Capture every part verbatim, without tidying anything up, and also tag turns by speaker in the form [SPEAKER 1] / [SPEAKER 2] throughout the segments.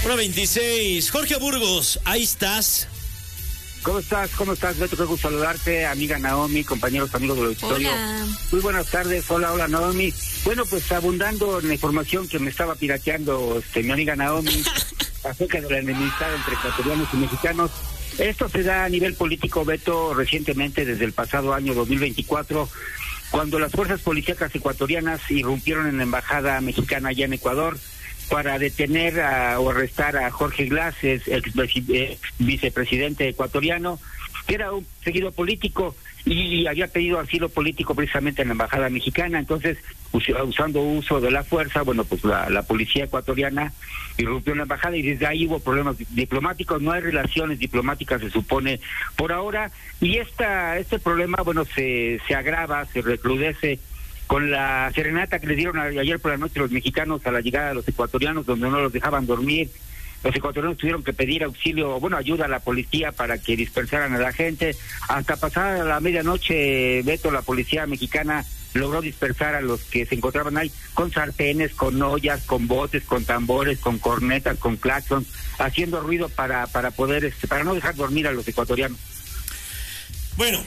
[SPEAKER 1] uno veintiséis. Jorge Burgos, ahí estás.
[SPEAKER 2] ¿Cómo estás? ¿Cómo estás, Beto? Qué gusto saludarte, amiga Naomi, compañeros, amigos del auditorio.
[SPEAKER 3] Hola.
[SPEAKER 2] Muy buenas tardes. Hola, hola, Naomi. Bueno, pues abundando en la información que me estaba pirateando este, mi amiga Naomi acerca de la enemistad entre ecuatorianos y mexicanos. Esto se da a nivel político, Beto, recientemente desde el pasado año dos mil veinticuatro, cuando las fuerzas policíacas ecuatorianas irrumpieron en la embajada mexicana allá en Ecuador para detener a, o arrestar a Jorge Glass, ex, ex vicepresidente ecuatoriano, que era un seguido político y había pedido asilo político precisamente en la embajada mexicana. Entonces, usando uso de la fuerza, bueno, pues la, la policía ecuatoriana irrumpió en la embajada y desde ahí hubo problemas diplomáticos. No hay relaciones diplomáticas, se supone, por ahora, y esta este problema, bueno, se, se agrava, se recrudece con la serenata que les dieron ayer por la noche los mexicanos a la llegada de los ecuatorianos, donde no los dejaban dormir. Los ecuatorianos tuvieron que pedir auxilio, bueno, ayuda a la policía para que dispersaran a la gente. Hasta pasada la medianoche, Beto, la policía mexicana logró dispersar a los que se encontraban ahí con sartenes, con ollas, con botes, con tambores, con cornetas, con claxons, haciendo ruido para para poder, este, para no dejar dormir a los ecuatorianos.
[SPEAKER 1] Bueno,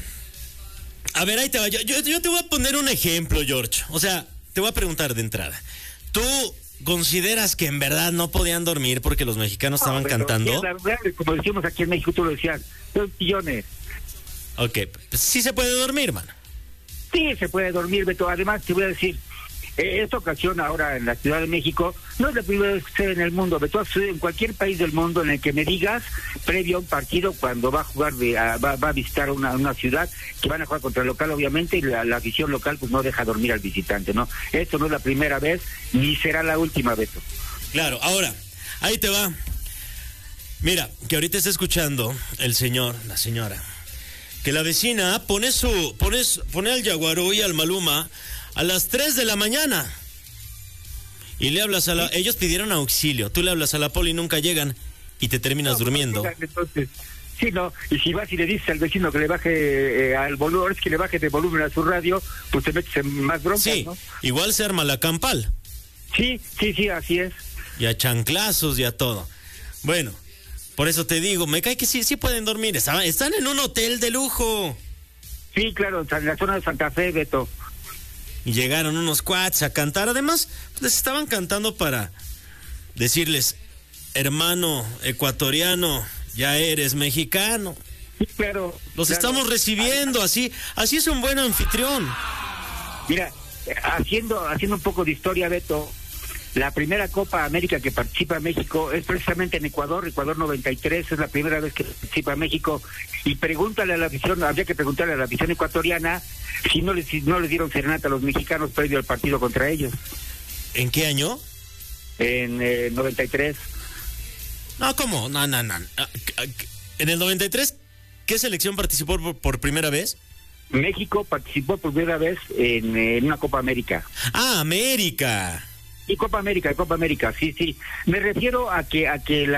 [SPEAKER 1] a ver, ahí te va. Yo, yo, yo te voy a poner un ejemplo, George. O sea, te voy a preguntar de entrada. ¿Tú consideras que en verdad no podían dormir porque los mexicanos estaban
[SPEAKER 2] no,
[SPEAKER 1] cantando?
[SPEAKER 2] Sí, la verdad, como decimos aquí en México, tú lo decías, dos millones.
[SPEAKER 1] Ok, pues sí se puede dormir, mano.
[SPEAKER 2] Sí, se puede dormir, Beto. Además, te voy a decir, eh, esta ocasión ahora en la Ciudad de México no es la primera vez que sucede en el mundo, Beto. Sucede en cualquier país del mundo en el que me digas, previo a un partido, cuando va a jugar, de, a, va, va a visitar una, una ciudad, que van a jugar contra el local, obviamente, y la, la afición local pues no deja dormir al visitante, ¿no? Esto no es la primera vez, ni será la última, Beto.
[SPEAKER 1] Claro, ahora, ahí te va. Mira, que ahorita está escuchando el señor, la señora, que la vecina pone su, pone, pone al Yaguaró y al Maluma a las tres de la mañana. Y le hablas a la... Ellos pidieron auxilio, tú le hablas a la poli y nunca llegan y te terminas no, durmiendo.
[SPEAKER 2] Entonces, sí, no, y si vas y le dices al vecino que le baje eh, al volumen, es que le baje de volumen a su radio, pues te metes en más broncas,
[SPEAKER 1] sí,
[SPEAKER 2] ¿no? Igual
[SPEAKER 1] se arma la campal.
[SPEAKER 2] Sí, sí, sí, así es.
[SPEAKER 1] Y a chanclazos y a todo. Bueno, por eso te digo, me cae que sí, sí pueden dormir. Están en un hotel de lujo.
[SPEAKER 2] Sí, claro, en la zona de Santa Fe, Beto.
[SPEAKER 1] Y llegaron unos cuates a cantar. Además, les estaban cantando para decirles, hermano ecuatoriano, ya eres mexicano.
[SPEAKER 2] Sí, claro.
[SPEAKER 1] Los
[SPEAKER 2] claro.
[SPEAKER 1] estamos recibiendo, así, así es un buen anfitrión.
[SPEAKER 2] Mira, haciendo, haciendo un poco de historia, Beto, la primera Copa América que participa México es precisamente en Ecuador, Ecuador noventa y tres, es la primera vez que participa México, y pregúntale a la afición, habría que preguntarle a la afición ecuatoriana si no les, si no les dieron serenata a los mexicanos previo al partido contra ellos.
[SPEAKER 1] ¿En qué año?
[SPEAKER 2] En eh, noventa y tres.
[SPEAKER 1] No, ¿cómo? No, no, no. ¿En el noventa y tres qué selección participó por, por primera vez?
[SPEAKER 2] México participó por primera vez en, en una Copa América.
[SPEAKER 1] Ah, América.
[SPEAKER 2] Y Copa América, Copa América, sí, sí. Me refiero a que a que la